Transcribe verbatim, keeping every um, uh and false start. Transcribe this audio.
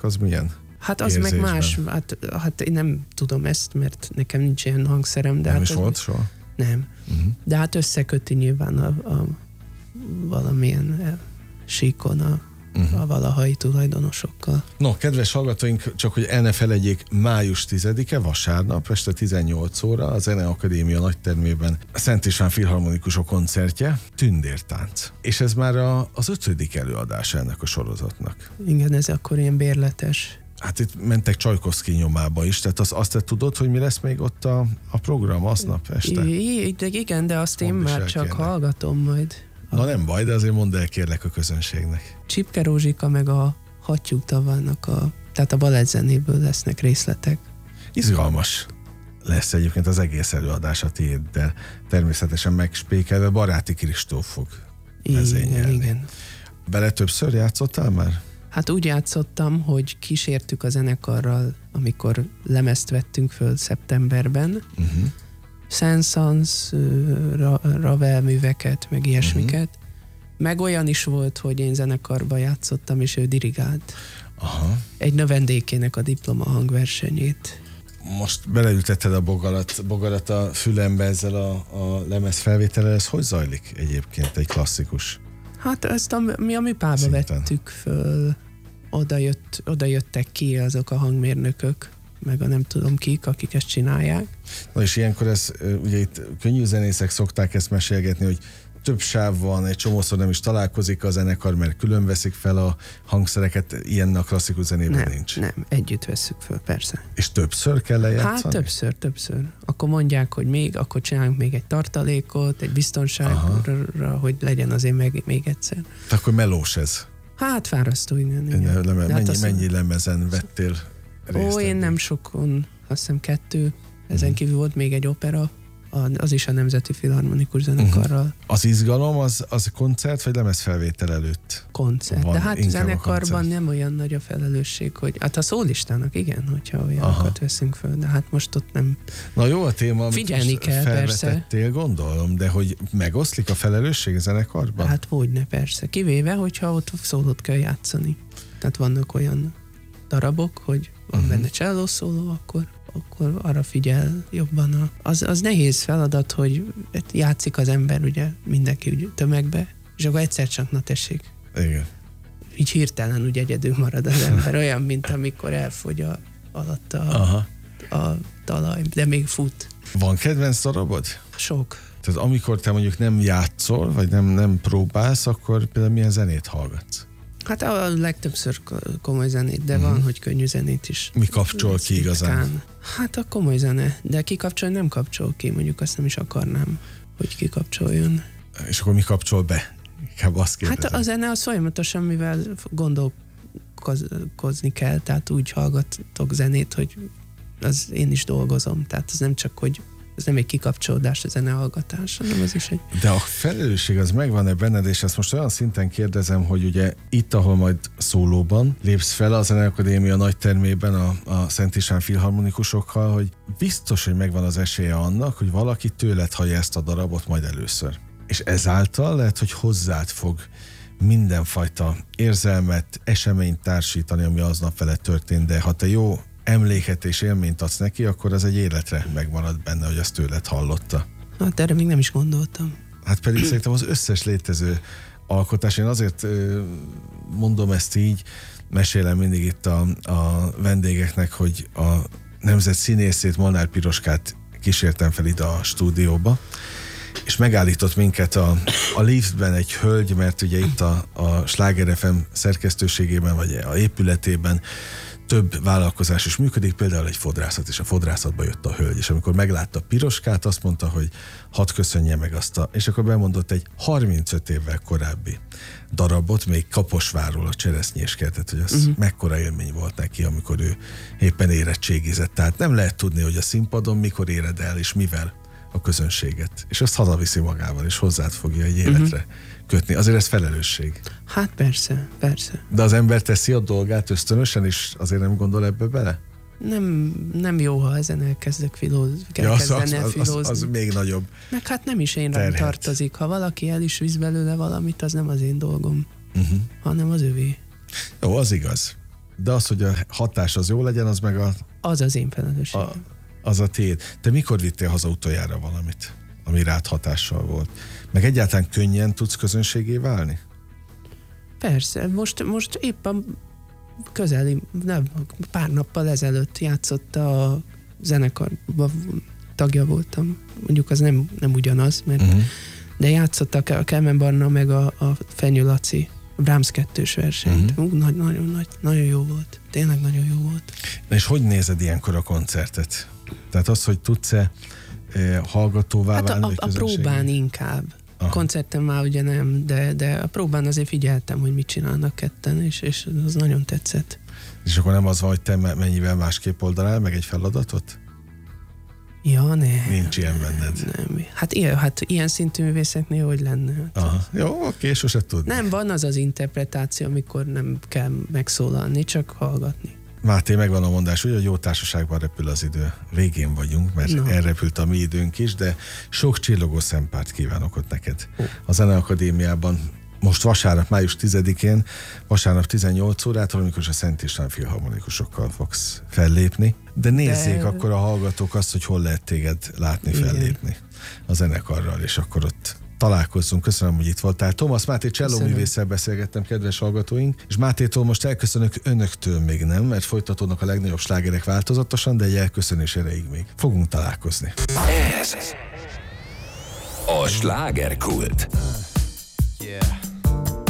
az milyen? Hát az érzésben? meg más, hát, hát én nem tudom ezt, mert nekem nincs ilyen hangszerem. De nem hát is az, volt soha? Nem. Uh-huh. De hát összeköti nyilván a, a valamilyen síkon a, uh-huh. a valahai tulajdonosokkal. No, kedves hallgatóink, csak hogy el ne felejtjék, május tizedike, vasárnap, este tizennyolc óra, a Zeneakadémia nagytermében Szent István Filharmonikusok koncertje, Tündértánc. És ez már a, az ötödik előadás ennek a sorozatnak. Igen, ez akkor ilyen bérletes. Hát itt mentek Csajkovszky nyomába is, tehát azt, azt te tudod, hogy mi lesz még ott a, a program aznap este? I, de igen, de azt Mondd én már el, csak kérlek. hallgatom majd. Na nem baj, de azért mondd el kérlek a közönségnek. Csipke Rózsika meg a Hattyúk tavának a, tehát a balettzenéből lesznek részletek. Izgalmas lesz egyébként az egész előadás a tiéddel. Természetesen megspékelve Baráti Kristóf fog vezényelni. Igen, igen. Bele többször játszottál már? Hát úgy játszottam, hogy kísértük a zenekarral, amikor lemezt vettünk föl szeptemberben, uh-huh. Saint-Saëns, Ra- Ravel műveket, meg ilyesmiket. Uh-huh. Meg olyan is volt, hogy én zenekarba játszottam, és ő dirigált. Aha. Egy növendékének a diploma hangversenyét. Most beleültetted a bogarat, bogarat a fülembe ezzel a, a lemez felvétellel, ez hogy zajlik egyébként egy klasszikus? Hát ezt a, mi a műpába Szinten. vettük föl, oda, jött, oda jöttek ki azok a hangmérnökök, meg a nem tudom kik, akik ezt csinálják. Na és ilyenkor ez, ugye itt könnyű zenészek szokták ezt mesélgetni, hogy több sáv van, egy csomószor nem is találkozik a zenekar, mert külön veszik fel a hangszereket, ilyen a klasszikus zenében nem, nincs. Nem, együtt vesszük föl, persze. És többször kell lejátszani? Hát többször, többször. Akkor mondják, hogy még, akkor csinálunk még egy tartalékot, egy biztonságra, aha. hogy legyen azért meg, még egyszer. De akkor melós ez. Hát fárasztó, igen. igen. Leme, mennyi, hát azt, mennyi lemezen vettél részt? Ó, én nem sokon, azt hiszem kettő. Ezen kívül volt még egy opera, az is a Nemzeti Filharmonikus Zenekarral. Uh-huh. Az izgalom az, az koncert vagy lemezfelvétel előtt? Koncert. Van, de hát zenekarban koncert. nem olyan nagy a felelősség, hogy hát a szólistának igen, hogyha olyanokat aha. veszünk föl, de hát most ott nem. Na jó a téma, amit figyelni kell, felvetettél, persze. Gondolom, de hogy megoszlik a felelősség a zenekarban? Hát hogyne, persze. Kivéve, hogyha ott szólót kell játszani. Tehát vannak olyan darabok, hogy van uh-huh. benne cselló szóló, akkor akkor arra figyel jobban. A, az, az nehéz feladat, hogy játszik az ember, ugye mindenki úgy tömegbe, és akkor egyszer csak, na tessék. Igen. Így hirtelen úgy egyedül marad az ember, olyan, mint amikor elfogy a, alatt a, a talaj, de még fut. Van kedvenc darabod? Sok. Tehát amikor te mondjuk nem játszol, vagy nem, nem próbálsz, akkor például milyen zenét hallgatsz? Hát a legtöbbször komoly zenét, de uh-huh. van, hogy könnyű zenét is. Mi kapcsol ki igazán? Hát a komoly zene, de kikapcsol, nem kapcsol ki, mondjuk azt nem is akarnám, hogy kikapcsoljon. És akkor mi kapcsol be? Inkább azt kérdezem. Hát a zene az folyamatosan, mivel gondolkozni kell, tehát úgy hallgatok zenét, hogy az én is dolgozom, tehát ez nem csak, hogy ez nem egy kikapcsolódás a zenehallgatás, hanem az is egy... De a felelősség az megvan-e benned, és ezt most olyan szinten kérdezem, hogy ugye itt, ahol majd szólóban lépsz fel a Zeneakadémia nagytermében a, a Szent István Filharmonikusokkal, hogy biztos, hogy megvan az esélye annak, hogy valaki tőled hallja ezt a darabot majd először. És ezáltal lehet, hogy hozzád fog mindenfajta érzelmet, eseményt társítani, ami aznap vele történt, de ha te jó emléket és élményt adsz neki, akkor az egy életre megmarad benne, hogy azt tőled hallotta. Hát erre még nem is gondoltam. Hát pedig szerintem az összes létező alkotás, én azért mondom ezt így, mesélem mindig itt a, a vendégeknek, hogy a nemzet színészét, Molnár Piroskát kísértem fel ide a stúdióba, és megállított minket a, a liftben egy hölgy, mert ugye itt a, a Sláger ef em szerkesztőségében, vagy a épületében több vállalkozás is működik, például egy fodrászat, és a fodrászatba jött a hölgy, és amikor meglátta Piroskát, azt mondta, hogy hadd köszönje meg azt a, és akkor bemondott egy harmincöt évvel korábbi darabot, még Kaposvárról, a Cseresznyéskertet, hogy az uh-huh. mekkora élmény volt neki, amikor ő éppen érettségizett. Tehát nem lehet tudni, hogy a színpadon mikor éred el, és mivel a közönséget. És azt hazaviszi magával, és hozzád fogja egy életre uh-huh. kötni. Azért ez felelősség. Hát persze, persze. De az ember teszi a dolgát ösztönösen, és azért nem gondol ebbe bele? Nem, nem jó, ha ezen elkezdek filózni. Ja, az, az, az, az, az még nagyobb. Meg hát nem is én rám tartozik. Ha valaki el is visz belőle valamit, az nem az én dolgom, uh-huh. hanem az övé. Jó, az igaz. De az, hogy a hatás az jó legyen, az meg a... Az az én felelősségem. A, az a tiéd. Te mikor vittél haza utoljára valamit, ami rád hatással volt? Meg egyáltalán könnyen tudsz közönségé válni? Persze, most, most éppen közeli, nem, pár nappal ezelőtt játszott a zenekarban, tagja voltam. Mondjuk az nem, nem ugyanaz, mert uh-huh. de játszott a Kálmán Barna meg a, a Fenyő Laci a Brahms kettős versenyt. Uh-huh. Uh, nagy, nagyon, nagy, nagyon jó volt. Tényleg nagyon jó volt. Na és hogy nézed ilyenkor a koncertet? Tehát az, hogy tudsz-e eh, hallgatóvá hát válni? A, a, a próbán inkább. Aha. Koncerten már ugye nem, de, de a próbán azért figyeltem, hogy mit csinálnak ketten, és, és az nagyon tetszett. És akkor nem az van, hogy te mennyivel másképp oldalál meg egy feladatot? Ja, nem. Nincs ilyen benned. Nem. Hát ilyen, hát ilyen szintű művészeknél hogy lenne? Hát aha. Jó, oké, sose tudni. Nem, van az az interpretáció, amikor nem kell megszólalni, csak hallgatni. Máté, megvan a mondás, hogy a jó társaságban repül az idő. Végén vagyunk, mert no. elrepült a mi időnk is, de sok csillogó szempárt kívánok ott neked. Oh. A Zeneakadémiában most vasárnap, május tizedikén, vasárnap tizennyolc órától, amikor a Szent István filharmonikusokkal fogsz fellépni. De nézzék de... akkor a hallgatók azt, hogy hol lehet téged látni, igen. fellépni a zenekarral, és akkor ott találkozzunk. Köszönöm, hogy itt voltál. Thomas Máté csellóművésszel beszélgettem, kedves hallgatóink, és Mátétól most elköszönök, önöktől még nem, mert folytatódnak a legnagyobb slágerek változatosan, de egy elköszönés erejéig még fogunk találkozni. Ez a Slágerkult.